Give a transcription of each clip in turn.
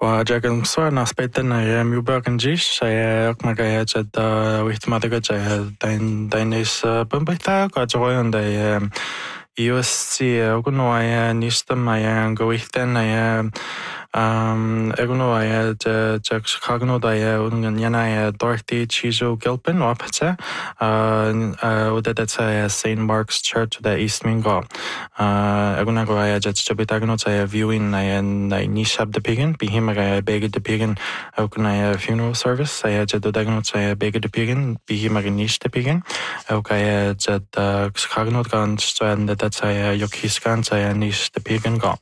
Jagan swa na speten Mubarak jish magaya jad wihtimadaga jaya dainis bumbita gajoyan da USC ogunwaya nistamaya gawihten egunwaya jak Chicago daya unganyanaya Dorothy Chizo Gilpin wapata udadata St. Mark's Church da East Mingo egunagwaya jad jabitagno jaya viewing na nishab de pigan bihimagaya bega de pigan ogunaya funeral service saya jad udagno jaya bega de pigan bihimaga nish de pigan okaya jad Chicago gan strand that saya yokiskan saya nish de pigan go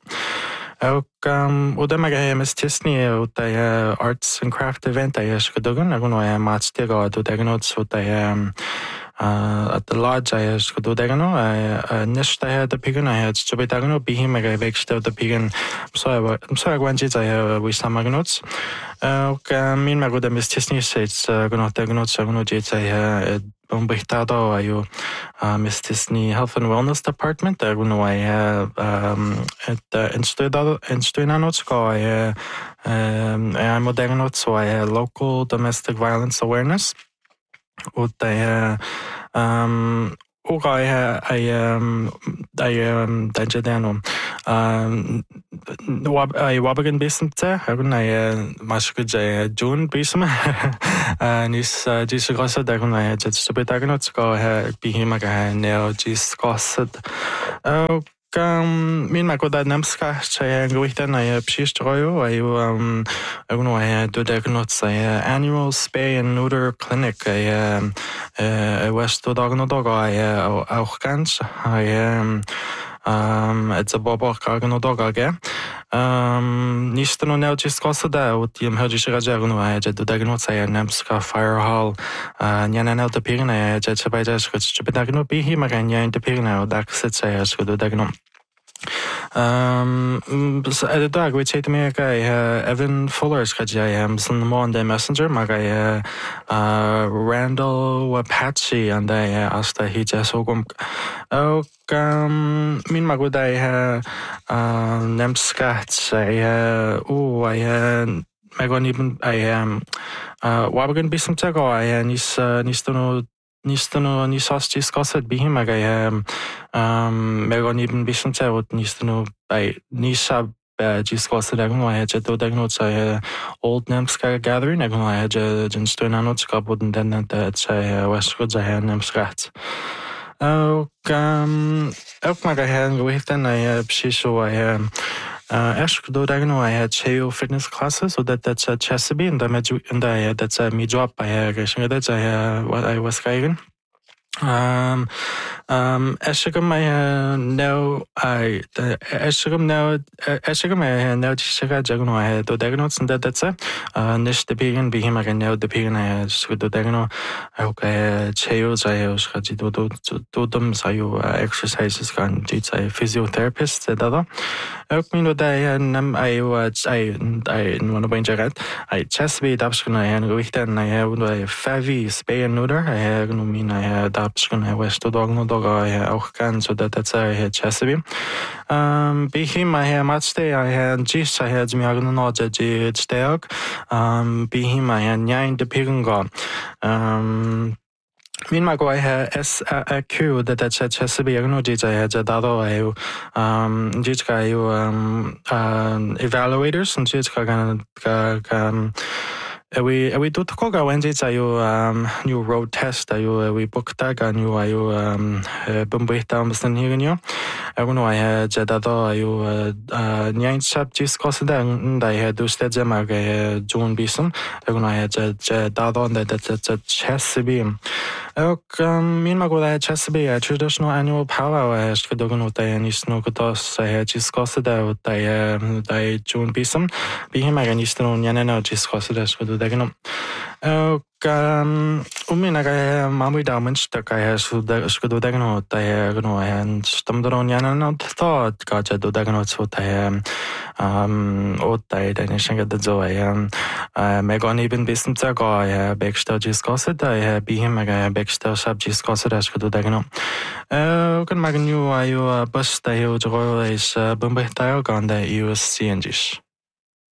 udamaga Miss Tisney utaya arts and craft event ay skadugan agunwaya matstiga udagno utaya at the lodge I skududagano nishta the pigan I had jabitagano bihimaga vexta the pigan so gwanji I wisamagnots min magoda Miss Tisney says gonotagnots agunojits I Bombihtado ayu Miss Tisney Health and Wellness Department agunwaya at instuinanots go I'm modagnots so I local domestic violence awareness utaya Ugaya I Dajadano I Wabagan Bismta Hagunaya Mashkuja June Bism Nis Jisgosa Dagunaya Jetsubitaganots go Bihimaga Neo Jisgosad min magoda namska chaya gwitan I pshistroyo I agunwaya dudagnots annual spay and neuter clinic I west dognodogo I auchkans it's a bobo kagnodoga Nistano now just gossada with the Hajishagajagunwaya dudagnots namska fire hall Nyananel the Pirina Jetsabajas Chipidagno Bihimaganya in the Pirina Daxits Dudagno at the dog which hate me Evan Fuller's Kajayam some Monday Messenger Magaya Randall Apache and I asked he just ogum min magudai nemskats I megon even I wabagan bismtago I Nistano nisostis gossip bihimagaya megon even bismta what nistano I nisab Jiscosa Dagunwaya Jetodagnots old Nemska gathering Agunwaya Jinstuinanots Kabud and then that's Westwoods I had Nemskat. Elkmagahan Wihtan I Pshisho I Ashkudo Dagno I had Cheo fitness classes so that's a Chesapeake and that's a me job I that's what I was guiding. Eshigam I now Shiga Jaguno I had Dodagnots and that's Nish the Pigan Bihimaga now the Pigan I had Sudodagno I Cheos I do them so exercises can teach a physiotherapist the other Elkmino I watch I want to bring Jagat I Chesapeake Dapskuna and Wichtan I have Favi spay and neuter I have no mean I had Dapskuna West Dogno I auch kann so that's I had Chesapeake Bihim I had matchday I had Jish I had me agnoja Jitsteog Bihim I had Nyan the Pigango Min mago I had SQ that's a Chesapeake Agnoji I had a dado Jitska evaluators and Jitska we do Tokoga Wednesdays new road test we booked tag and you Bumbita Mustin Higanyo. I don't know I had Jedado Nyan Chap Jiscosada and I had do Stedzamag June Bison. I don't know I had Jedado and that's a Chesapeake. Minmago Chesapeake traditional annual power Skadoganota and Isnokotos I had Jiscosada I June Bison. Bihimagan Isno Yanano Jiscosada Dagano. Uminaga Mamu Damage, the Kaya Skudagano, Diagono, and Stumdron Yanan thought Gaja Dudagano, so Otai, Danishanga the Zoe, Megon even Bismtago, I Bexta Giscosset, I be him a Bexta Sub Giscosset as Kudagano. Can Maganu, I bust the Royal is Bumbay Diagon, the USC and Jish.